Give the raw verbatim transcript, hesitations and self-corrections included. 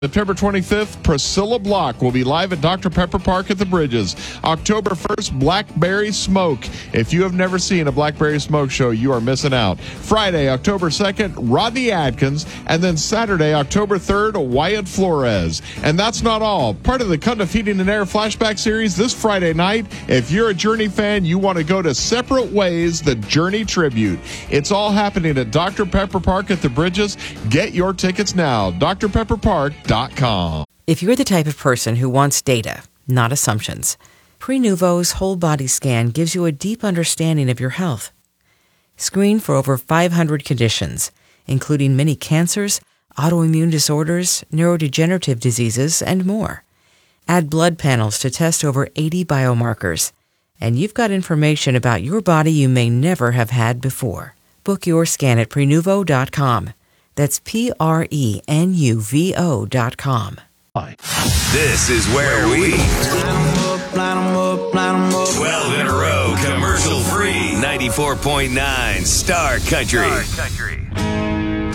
September twenty-fifth, Priscilla Block will be live at Doctor Pepper Park at the Bridges. October first, Blackberry Smoke. If you have never seen a Blackberry Smoke show, you are missing out. Friday, October second, Rodney Adkins. And then Saturday, October third, Wyatt Flores. And that's not all. Part of the Cundiff Heating and Air Flashback Series this Friday night. If you're a Journey fan, you want to go to Separate Ways, the Journey Tribute. It's all happening at Doctor Pepper Park at the Bridges. Get your tickets now. D R Pepper Park. If you're the type of person who wants data, not assumptions, Prenuvo's whole body scan gives you a deep understanding of your health. Screen for over five hundred conditions, including many cancers, autoimmune disorders, neurodegenerative diseases, and more. Add blood panels to test over eighty biomarkers, and you've got information about your body you may never have had before. Book your scan at Prenuvo dot com. That's P R E N U V O dot com. This is where we twelve in a row, commercial free, ninety-four point nine Star Country. Star Country.